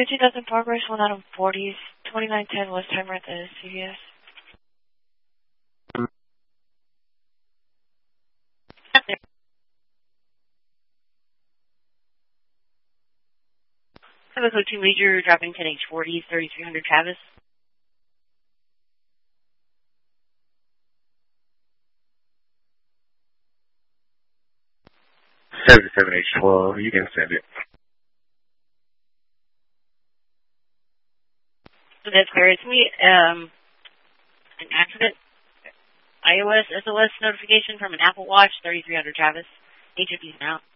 15,000 progress, 1 out of 40s, 2910 West Timer at the CVS. Have a code 2 major, dropping 10H40, 3300 Travis. 77H12, you can send it. So that's clear. It's me, an accident. iOS SOS notification from an Apple Watch, 3300 Travis. HFD's out.